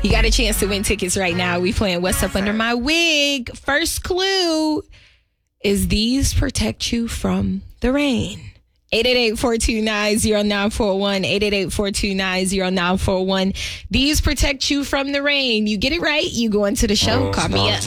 You got a chance to win tickets right now. We playing What's Up Under My Wig. First clue is these protect you from the rain. 888-429-0941. 888-429-0941. These protect you from the rain. You get it right, you go into the show. Call me up.